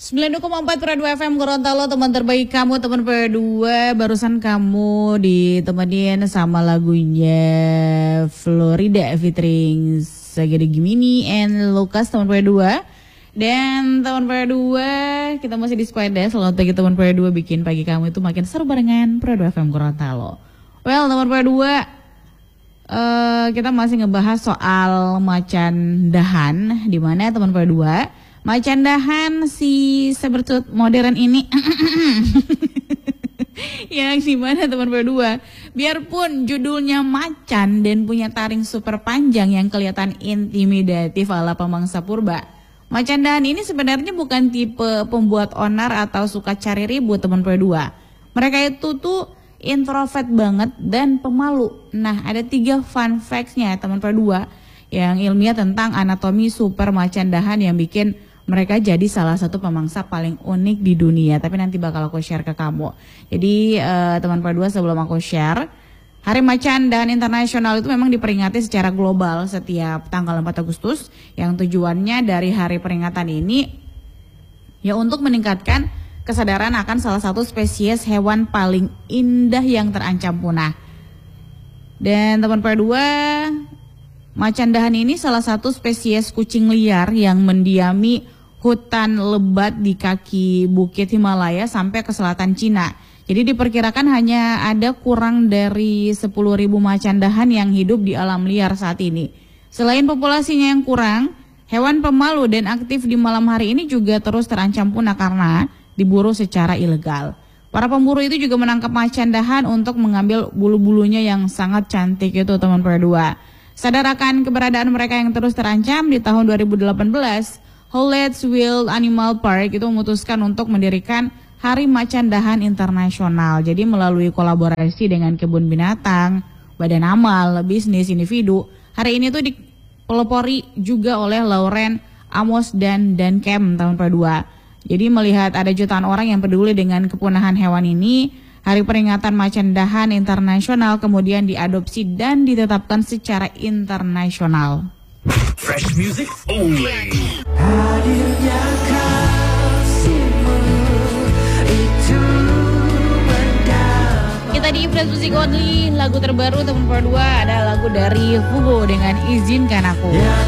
92,4 Pro 2 FM Gorontalo, teman terbaik kamu, teman Pro 2. Barusan kamu ditemenin sama lagunya Florida featuring Sagede Gimini and Lucas, teman Pro 2. Dan teman Pro 2, kita masih di sepeda. Selamat pagi teman Pro 2, bikin pagi kamu itu makin seru barengan Pro 2 FM Gorontalo. Well, teman Pro 2, kita masih ngebahas soal macan dahan, di mana teman Pro 2, macan dahan si sebertut modern ini yang gimana teman berdua, biarpun judulnya macan dan punya taring super panjang yang kelihatan intimidatif ala pemangsa purba, macan dahan ini sebenarnya bukan tipe pembuat onar atau suka cari ribut teman berdua. Mereka itu tuh introvert banget dan pemalu. Nah, ada 3 fun facts-nya teman berdua yang ilmiah tentang anatomi super macan dahan yang bikin mereka jadi salah satu pemangsa paling unik di dunia. Tapi nanti bakal aku share ke kamu. Jadi teman Pro 2, sebelum aku share, Hari Macan Dahan Internasional itu memang diperingati secara global setiap tanggal 4 Agustus. Yang tujuannya dari hari peringatan ini ya untuk meningkatkan kesadaran akan salah satu spesies hewan paling indah yang terancam punah. Dan teman Pro 2, macan dahan ini salah satu spesies kucing liar yang mendiami hutan lebat di kaki bukit Himalaya sampai ke selatan Cina. Jadi diperkirakan hanya ada kurang dari 10.000 macan dahan yang hidup di alam liar saat ini. Selain populasinya yang kurang, hewan pemalu dan aktif di malam hari ini juga terus terancam punah karena diburu secara ilegal. Para pemburu itu juga menangkap macan dahan untuk mengambil bulu-bulunya yang sangat cantik itu teman Pro 2. Sadar akan keberadaan mereka yang terus terancam, di tahun 2018, Howlett's Wild Animal Park itu memutuskan untuk mendirikan Hari Macan Dahan Internasional. Jadi melalui kolaborasi dengan kebun binatang, badan amal, bisnis individu, hari ini tuh dipelopori juga oleh Lauren Amos dan Dan Kem tahun Pro 2. Jadi melihat ada jutaan orang yang peduli dengan kepunahan hewan ini, Hari Peringatan Macan Dahan Internasional kemudian diadopsi dan ditetapkan secara internasional. Fresh music only. Hadirnya kasihmu itu berdamai. Kita di Fresh Music Only, lagu terbaru teman Pro 2 ada lagu dari Fugo dengan Izinkan Aku.